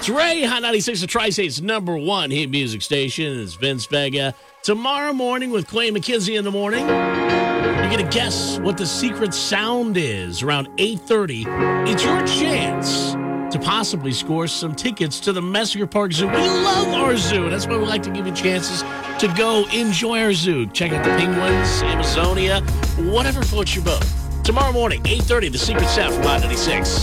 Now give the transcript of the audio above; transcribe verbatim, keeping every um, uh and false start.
Ray, Hot ninety-six, the Tri-State's number one hit music station. It's Vince Vega. Tomorrow morning with Clay McKenzie in the morning, you're going to guess what the secret sound is around eight thirty. It's your chance to possibly score some tickets to the Messier Park Zoo. We love our zoo. That's why we like to give you chances to go enjoy our zoo. Check out the penguins, Amazonia, whatever floats your boat. Tomorrow morning, eight thirty, the secret sound from Hot ninety-six.